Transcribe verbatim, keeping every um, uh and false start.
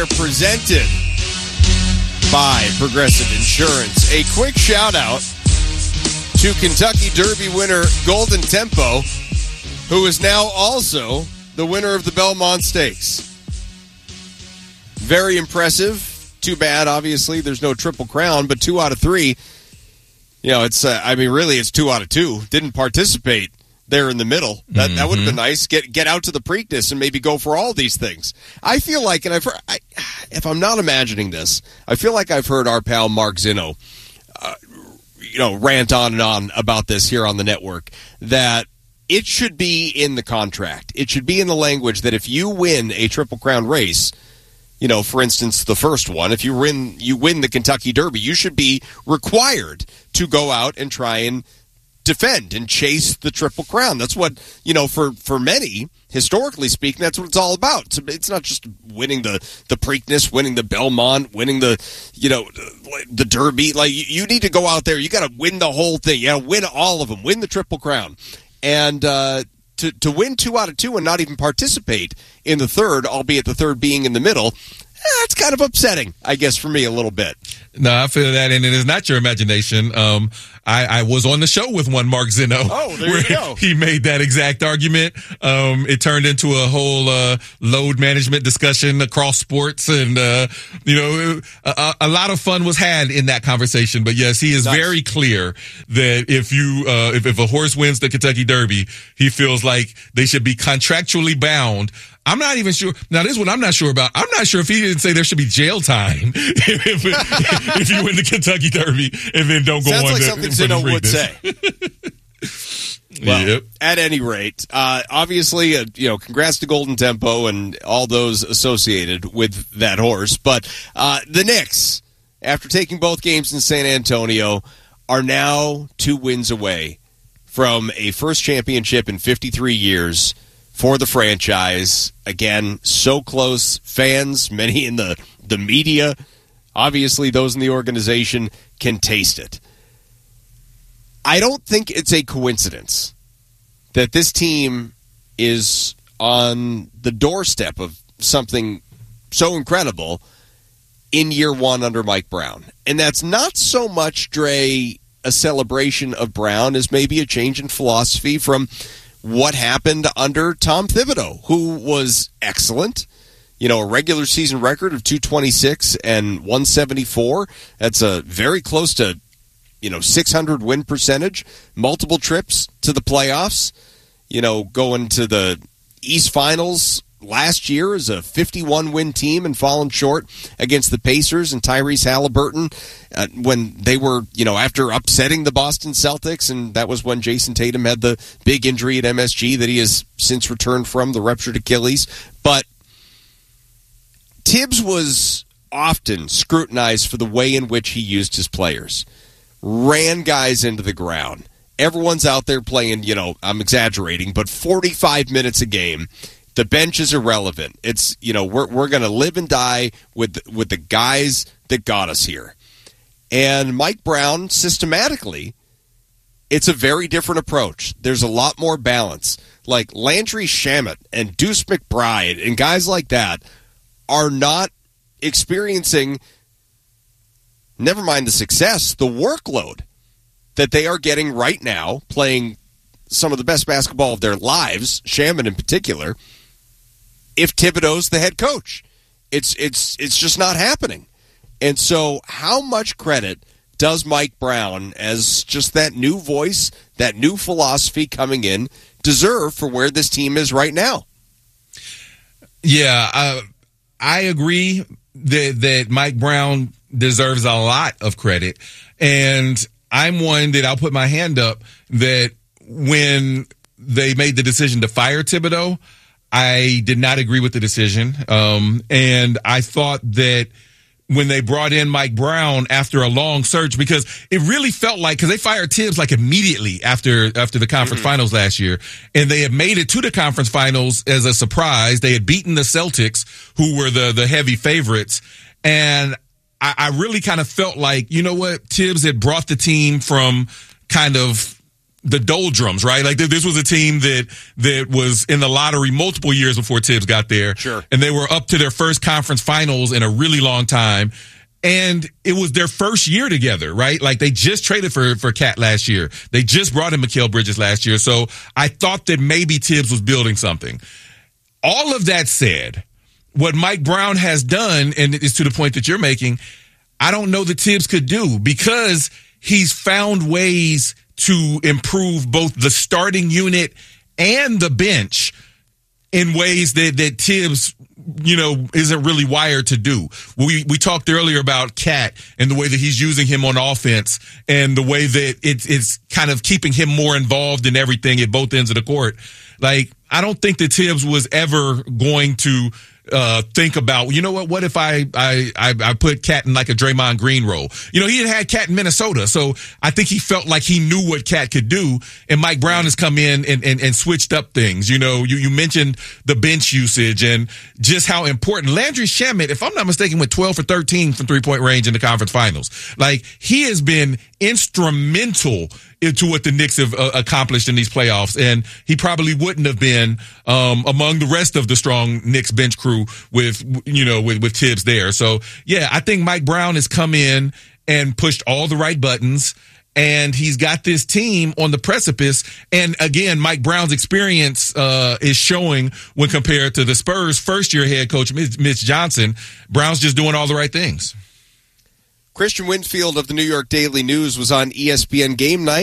are presented by Progressive Insurance. A quick shout out to Kentucky Derby winner Golden Tempo, who is now also the winner of the Belmont Stakes. Very impressive. Too bad, obviously, there's no Triple Crown, but two out of three. You know, it's, uh, I mean, really, it's two out of two. Didn't participate there in the middle. That mm-hmm. that would have been nice. Get get out to the Preakness and maybe go for all these things. I feel like, and I've heard, I, if I'm not imagining this, I feel like I've heard our pal Mark Zinno, uh, you know, rant on and on about this here on the network, that it should be in the contract. It should be in the language that if you win a Triple Crown race, you know, for instance, the first one, if you win, you win the Kentucky Derby, you should be required to go out and try and defend and chase the Triple Crown. That's what, you know, for, for many, historically speaking, that's what it's all about. It's, it's not just winning the, the Preakness, winning the Belmont, winning the, you know, the Derby. Like, you, you need to go out there. You got to win the whole thing. You got to win all of them. Win the Triple Crown. And uh, to, to win two out of two and not even participate in the third, albeit the third being in the middle, that's kind of upsetting, I guess, for me a little bit. No, I feel that, and it is not your imagination. Um, I, I was on the show with one Mark Zinno. Oh, there you go. He made that exact argument. Um, it turned into a whole uh, load management discussion across sports, and uh, you know, a, a lot of fun was had in that conversation. But yes, he is nice. Very clear that if you uh, if, if a horse wins the Kentucky Derby, he feels like they should be contractually bound. I'm not even sure. Now, this is what I'm not sure about. I'm not sure if he didn't say there should be jail time if, if, if you win the Kentucky Derby and then don't go Sounds on. Sounds like the, something Zinno would say. Well, yep. At any rate, uh, obviously, uh, you know, congrats to Golden Tempo and all those associated with that horse. But uh, the Knicks, after taking both games in San Antonio, are now two wins away from a first championship in fifty-three years for the franchise. Again, so close. Fans, many in the, the media, obviously those in the organization, can taste it. I don't think it's a coincidence that this team is on the doorstep of something so incredible in year one under Mike Brown. And that's not so much, Dre, a celebration of Brown as maybe a change in philosophy from what happened under Tom Thibodeau, who was excellent. You know, a regular season record of two twenty-six and one seventy-four. That's a very close to, you know, six hundred win percentage. Multiple trips to the playoffs. You know, going to the East Finals last year as a fifty-one win team and fallen short against the Pacers and Tyrese Halliburton uh, when they were, you know, after upsetting the Boston Celtics, and that was when Jason Tatum had the big injury at M S G that he has since returned from, the ruptured Achilles. But Tibbs was often scrutinized for the way in which he used his players. Ran guys into the ground. Everyone's out there playing, you know, I'm exaggerating, but forty-five minutes a game. The bench is irrelevant. It's, you know, we're we're going to live and die with with the guys that got us here. And Mike Brown, systematically, it's a very different approach. There's a lot more balance. Like Landry Shamet and Deuce McBride and guys like that are not experiencing, never mind the success, the workload that they are getting right now, playing some of the best basketball of their lives, Shamet in particular, if Thibodeau's the head coach. It's it's it's just not happening. And so how much credit does Mike Brown, as just that new voice, that new philosophy coming in, deserve for where this team is right now? Yeah, uh, I agree that, that Mike Brown deserves a lot of credit. And I'm one that I'll put my hand up that when they made the decision to fire Thibodeau, I did not agree with the decision. Um, and I thought that when they brought in Mike Brown after a long search, because it really felt like, because they fired Tibbs like immediately after after the conference mm-hmm. finals last year, and they had made it to the conference finals as a surprise. They had beaten the Celtics, who were the the heavy favorites, and I, I really kind of felt like, you know what, Tibbs had brought the team from kind of the doldrums, right? Like this was a team that that was in the lottery multiple years before Tibbs got there. Sure. And they were up to their first conference finals in a really long time. And it was their first year together, right? Like they just traded for, for Cat last year. They just brought in Mikal Bridges last year. So I thought that maybe Tibbs was building something. All of that said, what Mike Brown has done, and it's to the point that you're making, I don't know that Tibbs could do because he's found ways to improve both the starting unit and the bench in ways that, that Tibbs, you know, isn't really wired to do. We we talked earlier about Cat and the way that he's using him on offense and the way that it's it's kind of keeping him more involved in everything at both ends of the court. Like, I don't think that Tibbs was ever going to uh think about, you know what, what if I I I, I put Cat in like a Draymond Green role? You know, he had had Cat in Minnesota, so I think he felt like he knew what Cat could do, and Mike Brown has come in and, and, and switched up things. You know, you, you mentioned the bench usage and just how important. Landry Shamet, if I'm not mistaken, went twelve for thirteen from three-point range in the conference finals. Like, he has been instrumental into what the Knicks have uh, accomplished in these playoffs, and he probably wouldn't have been um, among the rest of the strong Knicks bench crew with, you know, with, with Tibbs there. So, yeah, I think Mike Brown has come in and pushed all the right buttons, and he's got this team on the precipice. And again, Mike Brown's experience uh, is showing when compared to the Spurs' first-year head coach, Mitch Johnson. Brown's just doing all the right things. Christian Winfield of the New York Daily News was on E S P N Game Night.